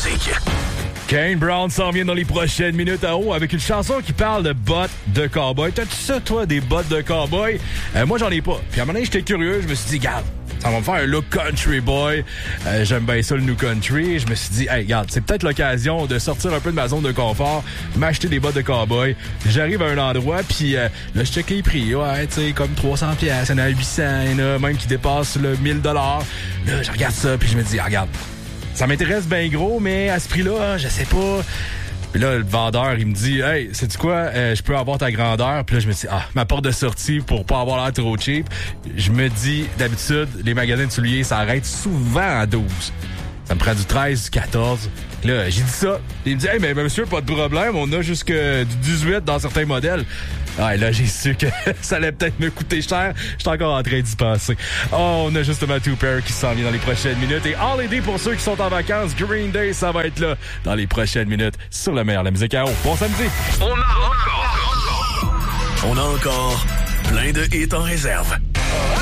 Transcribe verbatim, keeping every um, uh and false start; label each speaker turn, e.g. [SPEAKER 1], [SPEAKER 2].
[SPEAKER 1] musique.
[SPEAKER 2] Kane Brown s'en vient dans les prochaines minutes à haut avec une chanson qui parle de bottes de cowboy. T'as-tu ça, toi, des bottes de cowboy? Euh, moi, j'en ai pas. Puis à un moment donné, j'étais curieux. Je me suis dit, garde, ça va me faire un look country boy. Euh, j'aime bien ça, le new country. Je me suis dit, hey, regarde, c'est peut-être l'occasion de sortir un peu de ma zone de confort, m'acheter des bottes de cowboy. J'arrive à un endroit, puis euh, là, je check les prix. Ouais, tu sais, comme trois cents piastres, il y en a huit cents, il y en a même qui dépassent le mille dollars. Là, je regarde ça, puis je me dis, ah, regarde, ça m'intéresse bien gros, mais à ce prix-là, je sais pas. Puis là, le vendeur, il me dit, hey, sais-tu quoi, euh, je peux avoir ta grandeur. Puis là, je me dis, ah, ma porte de sortie pour pas avoir l'air trop cheap. Je me dis, d'habitude, les magasins de souliers s'arrêtent souvent à douze. Ça me prend du treize, du quatorze. Là, j'ai dit ça. Il me dit, hey, mais monsieur, pas de problème, on a jusque du dix-huit dans certains modèles. Ah, et là, j'ai su que ça allait peut-être me coûter cher. J'étais encore en train d'y penser. Oh, on a justement Two Pair qui s'en vient dans les prochaines minutes. Et Holiday pour ceux qui sont en vacances. Green Day, ça va être là dans les prochaines minutes sur le meilleur, la musique à haut. Bon samedi.
[SPEAKER 1] On a encore, on a encore plein de hits en réserve.